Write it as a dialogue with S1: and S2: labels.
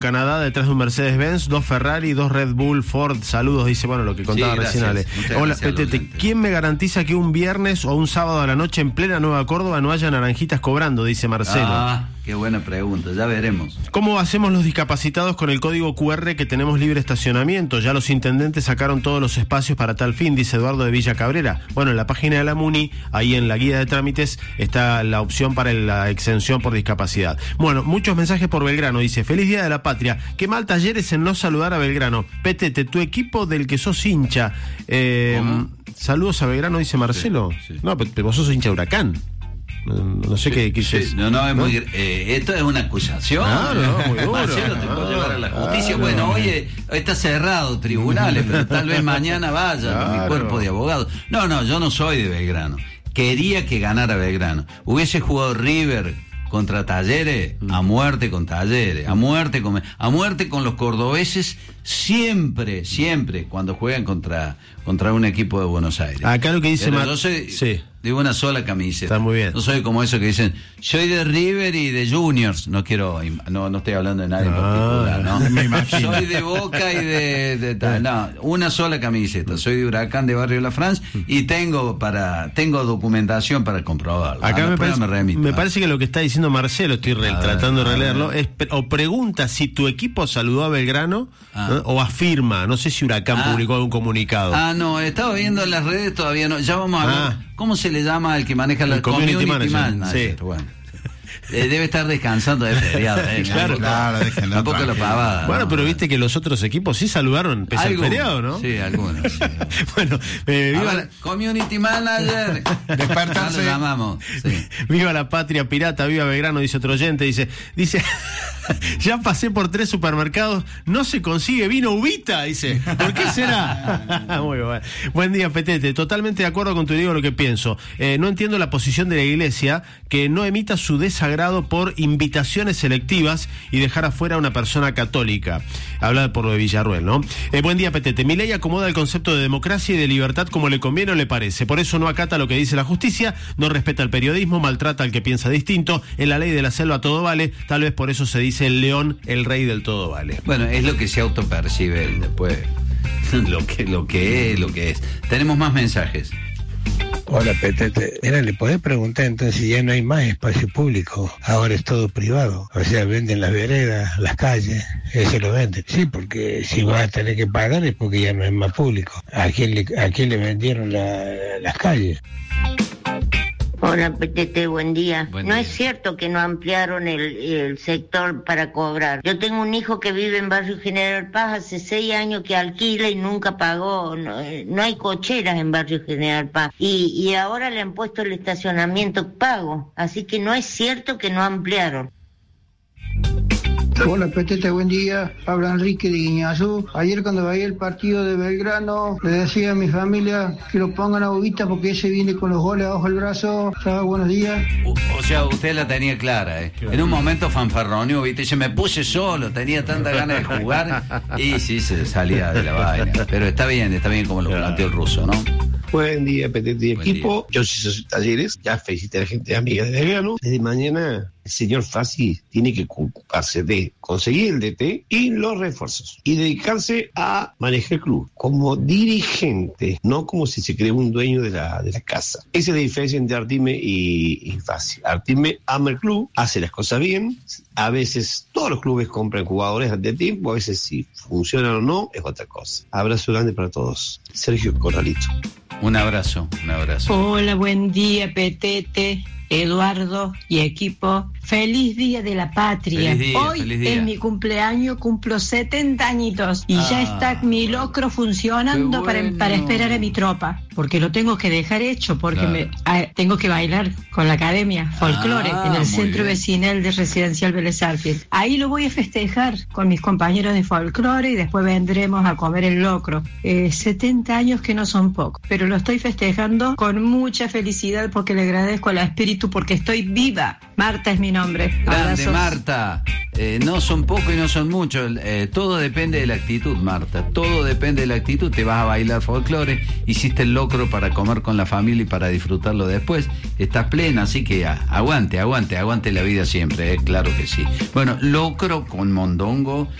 S1: Canadá detrás de un Mercedes-Benz, 2 Ferrari, 2 Red Bull, Ford. Saludos, dice, bueno, lo que contaba recién Ale. Hola, Petete, ¿quién me garantiza que un viernes o un sábado a la noche en plena Nueva Córdoba no haya naranjitas cobrando? Dice Marcelo.
S2: Qué buena pregunta, ya veremos.
S1: ¿Cómo hacemos los discapacitados con el código QR que tenemos libre estacionamiento? Ya los intendentes sacaron todos los espacios para tal fin, dice Eduardo de Villa Cabrera. Bueno, en la página de la MUNI, ahí en la guía de trámites, está la opción para la exención por discapacidad. Bueno, muchos mensajes por Belgrano, dice, feliz día de la patria. Qué mal Talleres en no saludar a Belgrano. Petete, tu equipo del que sos hincha. Saludos a Belgrano, dice Marcelo. Sí. No, pero vos sos hincha de Huracán. No sé qué dices.
S2: Sí. No, es muy. Esto es una acusación.
S1: Muy duro.
S2: Marcelo, te puedo llevar a la justicia. Bueno, oye, está cerrado tribunales, pero tal vez mañana vaya con mi cuerpo de abogado. No, yo no soy de Belgrano. Quería que ganara Belgrano. Hubiese jugado River contra Talleres, a muerte con Talleres, a muerte con los cordobeses, siempre, cuando juegan contra un equipo de Buenos Aires.
S1: Acá lo que dice
S2: yo soy de una sola camiseta.
S1: Está muy bien.
S2: No soy como eso que dicen, soy de River y de Juniors. No estoy hablando de nadie en particular, ¿no?
S3: Me imagino.
S2: Soy de Boca y de tal. No, una sola camiseta. Soy de Huracán de Barrio La France y tengo documentación para comprobarlo.
S1: Acá me parece que lo que está diciendo Marcelo, estoy tratando de releerlo, o pregunta si tu equipo saludó a Belgrano, ¿no? O afirma, no sé si Huracán publicó algún comunicado.
S2: No, estaba viendo en las redes, todavía no. Ya vamos a ver. ¿Cómo se le llama al que maneja la community manager?
S1: Sí.
S2: Bueno. Debe estar descansando de feriado.
S1: Claro,
S2: tampoco lo pavada.
S1: Bueno, pero viste que los otros equipos sí saludaron pese al feriado, ¿no?
S2: Sí, algunos. Sí.
S1: Bueno, viva
S2: community manager.
S1: Despertarse.
S2: Lo llamamos. Sí.
S1: Viva la patria pirata, viva Belgrano, dice otro oyente. Dice, ya pasé por 3 supermercados, no se consigue vino Ubita, dice. ¿Por qué será? Muy bueno. Buen día, Petete. Totalmente de acuerdo con tu digo lo que pienso. No entiendo la posición de la iglesia que no emita su desagrado por invitaciones selectivas y dejar afuera a una persona católica. Habla por lo de Villarruel, ¿no? Buen día, Petete. Milei acomoda el concepto de democracia y de libertad como le conviene o le parece. Por eso no acata lo que dice la justicia, no respeta el periodismo, maltrata al que piensa distinto. En la ley de la selva todo vale. Tal vez por eso se dice el león, el rey del todo vale.
S2: Bueno, es lo que se autopercibe él después. lo que es. Tenemos más mensajes.
S4: Hola, Petete. Mira, le podés preguntar entonces si ya no hay más espacio público. Ahora es todo privado. O sea, venden las veredas, las calles, eso lo venden. Sí, porque si vas a tener que pagar es porque ya no es más público. ¿A quién le vendieron las calles?
S5: Hola, Petete, buen día. No es cierto que no ampliaron el sector para cobrar. Yo tengo un hijo que vive en Barrio General Paz, hace 6 años que alquila y nunca pagó. No hay cocheras en Barrio General Paz. Y ahora le han puesto el estacionamiento pago. Así que no es cierto que no ampliaron.
S6: Hola, Petete, buen día. Habla Enrique de Guiñazú. Ayer cuando veía el partido de Belgrano, le decía a mi familia que lo pongan a Ubita porque ese viene con los goles abajo el brazo. Chao, buenos días.
S2: O sea, usted la tenía clara, ¿eh? Claro. En un momento fanfarroneó, ¿viste? Dice, me puse solo, tenía tanta ganas de jugar. Y sí, se salía de la vaina. Pero está bien como lo planteó el ruso, ¿no?
S7: Buen día, Petete y equipo. Yo sí soy Talleres. Ya felicité a la gente amiga de Belgrano. Desde mañana el señor Fassi tiene que ocuparse de conseguir el DT y los refuerzos y dedicarse a manejar el club como dirigente, no como si se cree un dueño de la casa. Esa es la diferencia entre Artime y Fassi. Artime ama el club, hace las cosas bien. A veces todos los clubes compran jugadores de tiempo, a veces si funcionan o no es otra cosa. Abrazo grande para todos. Sergio Corralito.
S2: Un abrazo.
S8: Hola, buen día, Petete, Eduardo y equipo. Feliz Día de la Patria. Hoy es mi cumpleaños, cumplo 70 añitos y ya está mi locro funcionando para esperar a mi tropa, porque lo tengo que dejar hecho, porque tengo que bailar con la academia folclore en el centro vecinal de Residencial Vélez Sarsfield. Ahí lo voy a festejar con mis compañeros de folclore y después vendremos a comer el locro. 70 años que no son pocos, pero lo estoy festejando con mucha felicidad porque le agradezco a la Espíritu espíritu porque estoy viva. Marta es mi nombre.
S2: Grande, Marta. No son pocos y no son muchos. Todo depende de la actitud, Marta. Todo depende de la actitud. Te vas a bailar folclore, hiciste el locro para comer con la familia y para disfrutarlo después. Estás plena, así que aguante la vida siempre, claro que sí. Bueno, locro con mondongo.